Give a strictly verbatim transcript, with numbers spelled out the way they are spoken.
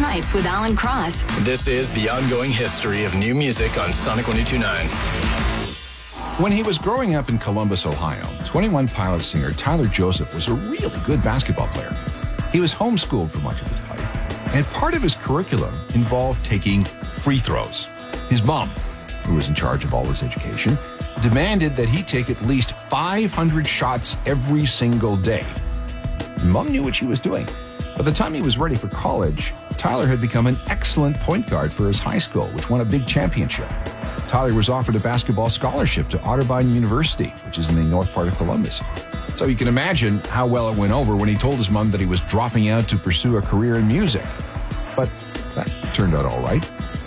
Nights with Alan Cross. This is the ongoing history of new music on Sonic one oh two point nine. When he was growing up in Columbus, Ohio, twenty-one Pilots singer Tyler Joseph was a really good basketball player. He was homeschooled for much of his life, and part of his curriculum involved taking free throws. His mom, who was in charge of all his education, demanded that he take at least five hundred shots every single day. Mom knew what she was doing. By the time he was ready for college, Tyler had become an excellent point guard for his high school, which won a big championship. Tyler was offered a basketball scholarship to Otterbein University, which is in the north part of Columbus. So you can imagine how well it went over when he told his mom that he was dropping out to pursue a career in music. But that turned out all right.